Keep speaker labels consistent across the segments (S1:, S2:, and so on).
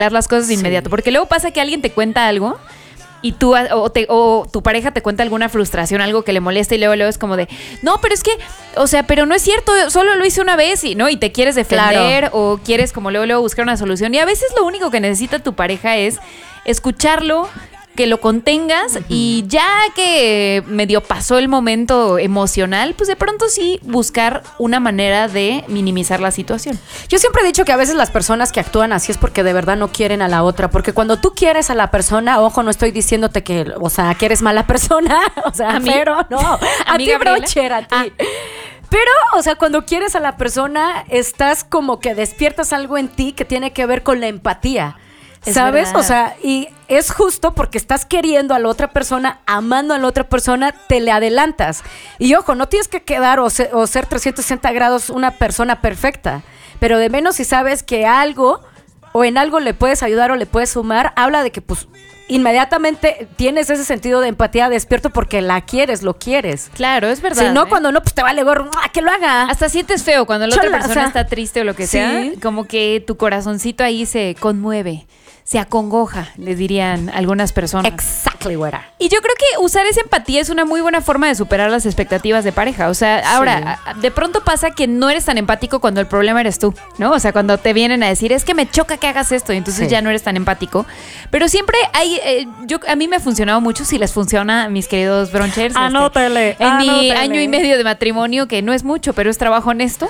S1: las cosas de inmediato. Porque luego pasa que alguien te cuenta algo y tú o tu pareja te cuenta alguna frustración, algo que le molesta y luego es como de, no, pero es que, o sea, pero no es cierto, solo lo hice una vez y te quieres defender o quieres como luego buscar una solución. Y a veces lo único que necesita tu pareja es escucharlo, que lo contengas y ya que medio pasó el momento emocional, pues de pronto sí buscar una manera de minimizar la situación.
S2: Yo siempre he dicho que a veces las personas que actúan así es porque de verdad no quieren a la otra, porque cuando tú quieres a la persona, ojo, no estoy diciéndote que, o sea, que eres mala persona, o sea, pero no, a ti, Brocher, a ti. Pero, o sea, cuando quieres a la persona, estás como que despiertas algo en ti que tiene que ver con la empatía. ¿Sabes? Verdad. O sea, y es justo porque estás queriendo a la otra persona, amando a la otra persona, te le adelantas. Y ojo, no tienes que quedar o ser 360 grados una persona perfecta, pero de menos si sabes que algo o en algo le puedes ayudar o le puedes sumar, habla de que pues inmediatamente tienes ese sentido de empatía despierto porque la quieres, lo quieres.
S1: Claro, es verdad.
S2: Si no, cuando no, pues te vale gorro, que lo haga.
S1: Hasta sientes feo cuando la otra persona está triste o lo que sea, como que tu corazoncito ahí se conmueve. Se acongoja, le dirían algunas personas.
S2: Exactly, güera.
S1: Y yo creo que usar esa empatía es una muy buena forma de superar las expectativas de pareja. O sea, ahora, de pronto pasa que no eres tan empático cuando el problema eres tú, ¿no? O sea, cuando te vienen a decir, es que me choca que hagas esto, y entonces ya no eres tan empático. Pero siempre hay, a mí me ha funcionado mucho, si les funciona, mis queridos bronchers.
S2: Anótale.
S1: En mi año y medio de matrimonio, que no es mucho, pero es trabajo honesto.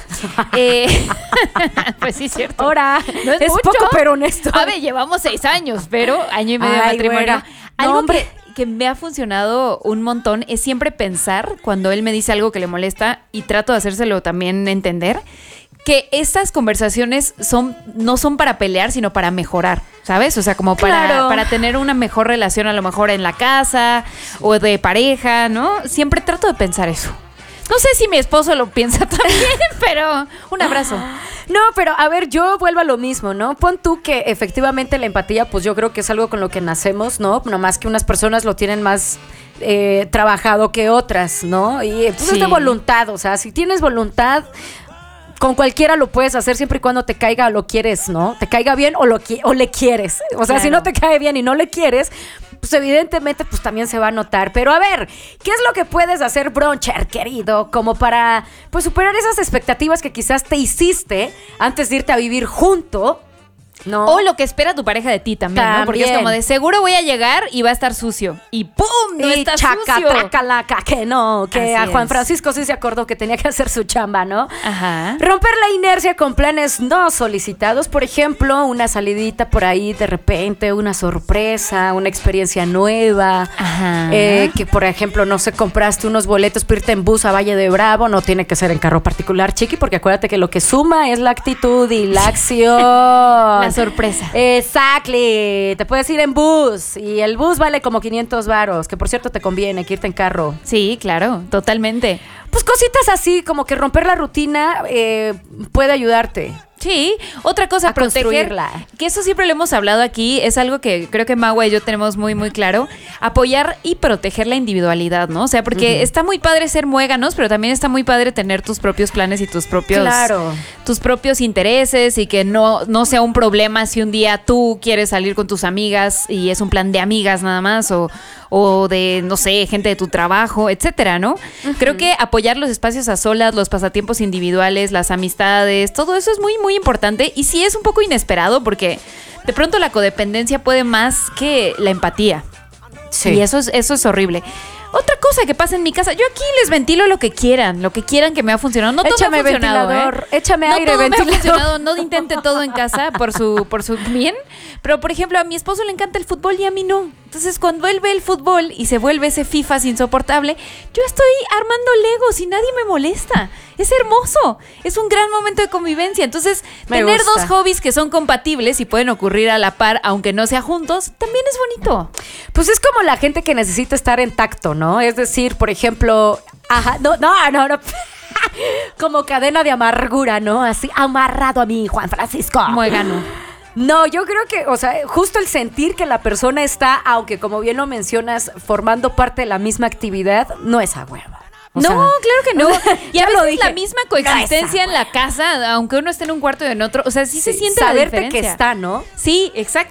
S1: Pues sí, cierto.
S2: Ahora,
S1: no es mucho,
S2: poco, pero honesto.
S1: A ver, llevamos 6 años, pero año y medio de matrimonio.
S2: Güera.
S1: Algo que me ha funcionado un montón es siempre pensar cuando él me dice algo que le molesta y trato de hacérselo también entender, que estas conversaciones no son para pelear, sino para mejorar, ¿sabes? O sea, como para tener una mejor relación a lo mejor en la casa o de pareja, ¿no? Siempre trato de pensar eso. No sé si mi esposo lo piensa también, pero un abrazo.
S2: No, pero a ver, yo vuelvo a lo mismo, ¿no? Pon tú que efectivamente la empatía, pues yo creo que es algo con lo que nacemos, ¿no? Nomás que unas personas lo tienen más trabajado que otras, ¿no? Y pues es de voluntad, o sea, si tienes voluntad, con cualquiera lo puedes hacer siempre y cuando te caiga o lo quieres, ¿no? Te caiga bien o le quieres. O sea, si no te cae bien y no le quieres, pues evidentemente pues también se va a notar. Pero a ver, ¿qué es lo que puedes hacer, Broncher, querido? Como para pues superar esas expectativas que quizás te hiciste antes de irte a vivir junto, ¿no?
S1: O lo que espera tu pareja de ti también, ¿no? Porque es como de seguro voy a llegar y va a estar sucio. Y ¡pum! No está sucio.
S2: Tracalaca, que no. Que así a Juan Francisco sí se acordó que tenía que hacer su chamba, ¿no?
S1: Ajá.
S2: Romper la inercia con planes no solicitados. Por ejemplo, una salidita por ahí de repente, una sorpresa, una experiencia nueva.
S1: Ajá.
S2: Que, por ejemplo, no sé, compraste unos boletos para irte en bus a Valle de Bravo. No tiene que ser en carro particular, chiqui, porque acuérdate que lo que suma es la actitud y la acción.
S1: Sorpresa.
S2: Exactly. Te puedes ir en bus y el bus vale como 500 varos, que por cierto te conviene que irte en carro.
S1: Sí, claro, totalmente.
S2: Pues cositas así, como que romper la rutina puede ayudarte.
S1: Sí, otra cosa,
S2: a
S1: proteger,
S2: construirla.
S1: Que eso siempre lo hemos hablado aquí, es algo que creo que Magua y yo tenemos muy, muy claro, apoyar y proteger la individualidad, ¿no? O sea, porque está muy padre ser muéganos, pero también está muy padre tener tus propios planes y tus propios intereses y que no sea un problema si un día tú quieres salir con tus amigas y es un plan de amigas nada más o de, no sé, gente de tu trabajo, etcétera, ¿no? Creo que apoyar los espacios a solas, los pasatiempos individuales, las amistades, todo eso es muy, muy importante y sí es un poco inesperado porque de pronto la codependencia puede más que la empatía. Sí. Y eso es horrible. Otra cosa que pasa en mi casa, yo aquí les ventilo lo que quieran que me ha funcionado. No todo me ha funcionado, ventilador,
S2: échame aire,
S1: ventilador. No todo me ha funcionado, no
S2: intente
S1: todo en casa por su bien. Pero, por ejemplo, a mi esposo le encanta el fútbol y a mí no. Entonces, cuando él ve el fútbol y se vuelve ese FIFAs insoportable, yo estoy armando Legos y nadie me molesta. Es hermoso. Es un gran momento de convivencia. Entonces, tener dos hobbies que son compatibles y pueden ocurrir a la par, aunque no sea juntos, también es bonito.
S2: Pues es como la gente que necesita estar en tacto, ¿no? Es decir, por ejemplo, no. Como cadena de amargura, ¿no? Así, amarrado a mí, Juan Francisco.
S1: Muégano.
S2: No, yo creo que, o sea, justo el sentir que la persona está, aunque como bien lo mencionas, formando parte de la misma actividad, no es a huevo.
S1: No, claro que no. Y a veces la misma coexistencia en la casa, aunque uno esté en un cuarto y en otro, o sea, sí se siente la diferencia.
S2: Saberte que está, ¿no?
S1: Sí, exacto.